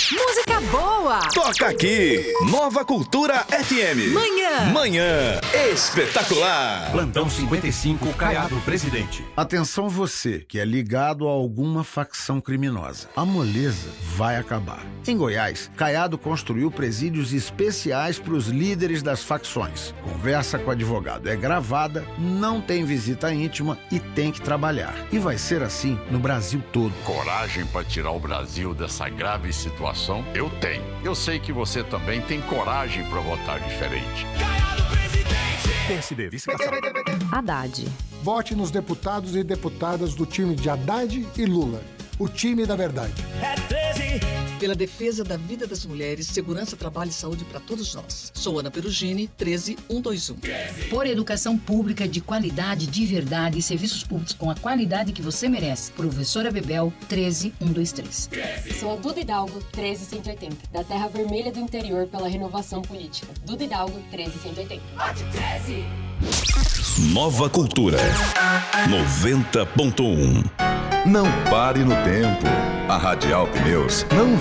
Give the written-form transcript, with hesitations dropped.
Música boa. Toca aqui, Nova Cultura FM. Manhã espetacular. Plantão 55, Caiado Presidente. Atenção você que é ligado a alguma facção criminosa. A moleza vai acabar. Em Goiás, Caiado construiu presídios especiais para os líderes das facções. Conversa com o advogado é gravada, não tem visita íntima e tem que trabalhar. E vai ser assim no Brasil todo. Coragem para tirar o Brasil dessa grave situação? Eu tenho. Eu sei que você também tem coragem para votar diferente. PSD, vice-caçado. Haddad. Vote nos deputados e deputadas do time de Haddad e Lula. O time da verdade. Pela defesa da vida das mulheres, segurança, trabalho e saúde para todos nós. Sou Ana Perugini, 13121. Por educação pública de qualidade, de verdade e serviços públicos com a qualidade que você merece. Professora Bebel, 13123. Sou a Duda Hidalgo, 13180. Da Terra Vermelha do Interior pela renovação política. Duda Hidalgo, 13180. Vote 13! Nova Cultura 90.1. Não pare no tempo. A Radial Pneus não